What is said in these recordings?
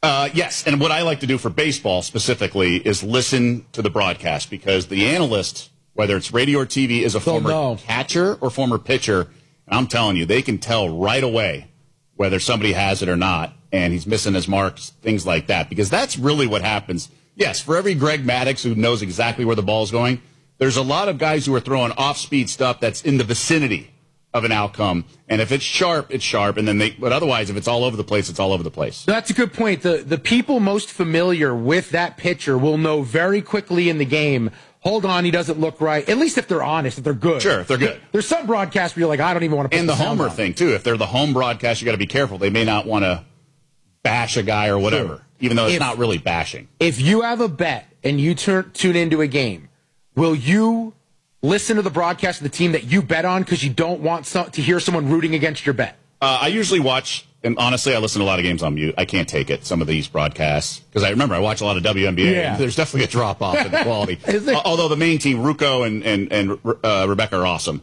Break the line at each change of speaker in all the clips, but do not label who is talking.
Yes, and what I like to do for baseball specifically is listen to the broadcast because the analyst, whether it's radio or TV, is a former catcher or former pitcher. And I'm telling you, they can tell right away whether somebody has it or not, and he's missing his marks, things like that, because that's really what happens. Yes, for every Greg Maddux who knows exactly where the ball's going, there's a lot of guys who are throwing off-speed stuff that's in the vicinity of an outcome. And if it's sharp, it's sharp. And then but otherwise, if it's all over the place, it's all over the place.
That's a good point. The people most familiar with that pitcher will know very quickly in the game, hold on, he doesn't look right. At least if they're honest, if they're good.
Sure, if they're good.
There's some broadcasts where you're like, I don't even want to put
and the homer thing, too. If they're the home broadcast, you got to be careful. They may not want to bash a guy or whatever, even though it's not really bashing.
If you have a bet and you tune into a game, will you listen to the broadcast of the team that you bet on because you don't want to hear someone rooting against your bet?
I usually watch, and honestly, I listen to a lot of games on mute. I can't take it, some of these broadcasts, because I remember I watch a lot of WNBA, and there's definitely a drop-off in the quality. Although the main team, Ruocco and Rebecca, are awesome.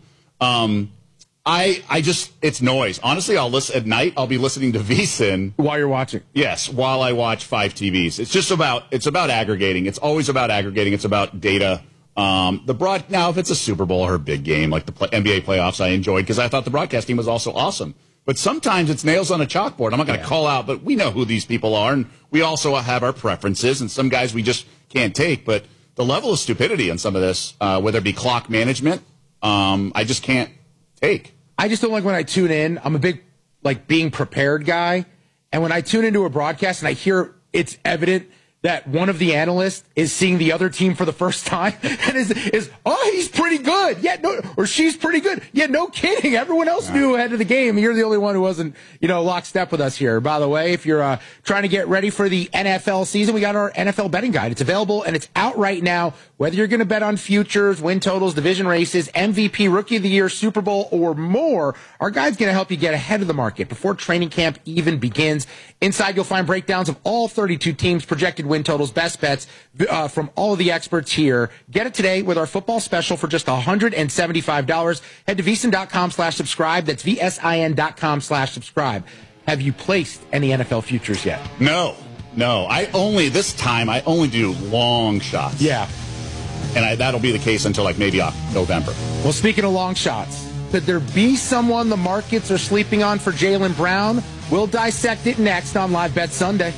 It's noise. Honestly, I'll listen at night. I'll be listening to VSiN
while you're watching.
Yes, while I watch 5 TVs. It's about aggregating. It's always about aggregating. It's about data. Now, if it's a Super Bowl or a big game like the NBA playoffs, I enjoyed because I thought the broadcast team was also awesome. But sometimes it's nails on a chalkboard. I'm not going to call out, but we know who these people are, and we also have our preferences, and some guys we just can't take. But the level of stupidity on some of this, whether it be clock management, I just can't take.
I just don't like when I tune in. I'm a big, being prepared guy. And when I tune into a broadcast and I hear it's evident that one of the analysts is seeing the other team for the first time and is he's pretty good. Yeah, no, or she's pretty good. Yeah, no kidding. Everyone else knew ahead of the game. You're the only one who wasn't, lockstep with us here. By the way, if you're trying to get ready for the NFL season, we got our NFL betting guide. It's available and it's out right now. Whether you're going to bet on futures, win totals, division races, MVP, Rookie of the Year, Super Bowl, or more, our guide's going to help you get ahead of the market before training camp even begins. Inside, you'll find breakdowns of all 32 teams, projected win totals, best bets from all of the experts here. Get it today with our football special for just $175. Head to VSiN.com/subscribe. That's VSIN.com/subscribe. Have you placed any NFL futures yet?
No. This time I only do long shots.
Yeah.
And that'll be the case until maybe November.
Well, speaking of long shots, could there be someone the markets are sleeping on for Jaylen Brown? We'll dissect it next on Live Bet Sunday.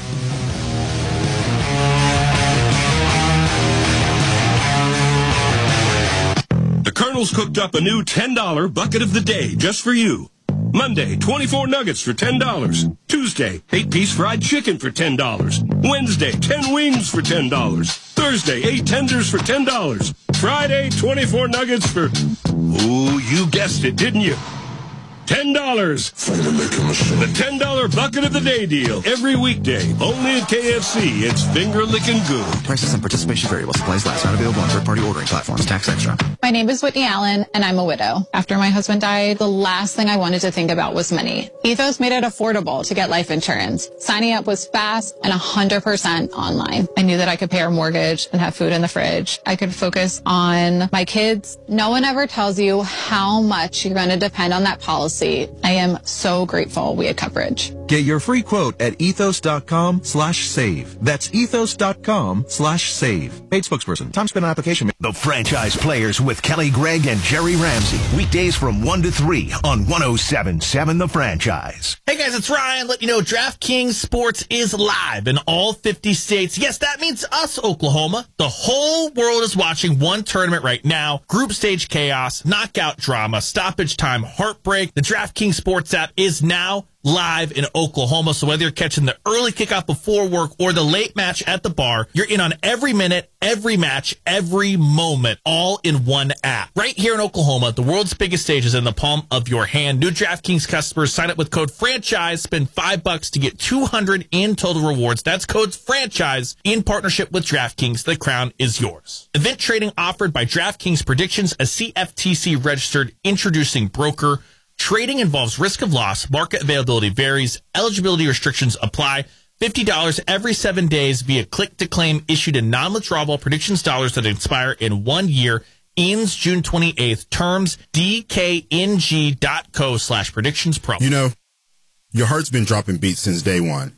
The Colonel's cooked up a new $10 bucket of the day just for you. Monday, 24 nuggets for $10. Tuesday, 8-piece fried chicken for $10. Wednesday, 10 wings for $10. Thursday, 8 tenders for $10. Friday, 24 nuggets for... Ooh, you guessed it, didn't you? $10. The $10 bucket of the day deal. Every weekday. Only at KFC. It's finger licking good.
Prices and participation vary while supplies last. Not available on third-party ordering platforms. Tax extra.
My name is Whitney Allen, and I'm a widow. After my husband died, the last thing I wanted to think about was money. Ethos made it affordable to get life insurance. Signing up was fast and 100% online. I knew that I could pay our mortgage and have food in the fridge. I could focus on my kids. No one ever tells you how much you're going to depend on that policy. I am so grateful we had coverage.
Get your free quote at ethos.com/save. That's ethos.com/save. Paid spokesperson. Time spent on application.
The Franchise Players with Kelly Gregg and Jerry Ramsey. Weekdays from 1 to 3 on 107.7 The Franchise.
Hey guys, it's Ryan. Let you know DraftKings Sports is live in all 50 states. Yes, that means us, Oklahoma. The whole world is watching one tournament right now. Group stage chaos, knockout drama, stoppage time, heartbreak. The DraftKings Sports app is now live in Oklahoma. So whether you're catching the early kickoff before work or the late match at the bar, you're in on every minute, every match, every moment, all in one app. Right here in Oklahoma, the world's biggest stage is in the palm of your hand. New DraftKings customers sign up with code FRANCHISE, spend $5 to get $200 in total rewards. That's code FRANCHISE in partnership with DraftKings. The crown is yours. Event trading offered by DraftKings Predictions, a CFTC registered introducing broker. Trading involves risk of loss. Market availability varies. Eligibility restrictions apply. $50 every 7 days via click-to-claim issued in non-withdrawable predictions dollars that expire in 1 year. Ends June 28th. Terms dkng.co/predictions pro.
You know, your heart's been dropping beats since day one.